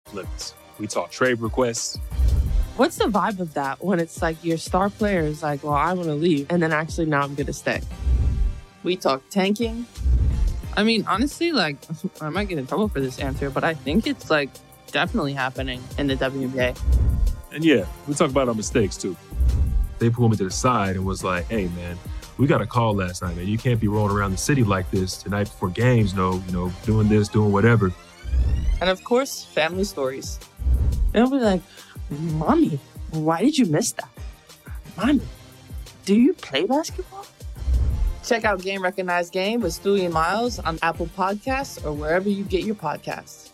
limits. We talk trade requests. What's the vibe of that when it's like your star player is like, well, I want to leave, and then actually now I'm going to stay? We talk tanking. I mean, honestly, like, I might get in trouble for this answer, but I think it's, like, definitely happening in the WNBA. And yeah, we talk about our mistakes too. They pulled me to the side and was like, hey, man, we got a call last night, man. You can't be rolling around the city like this tonight before games, doing this, doing whatever. And of course, family stories. They'll be like, Mommy, why did you miss that? Mommy, do you play basketball? Check out Game Recognized Game with Stewie and Miles on Apple Podcasts or wherever you get your podcasts.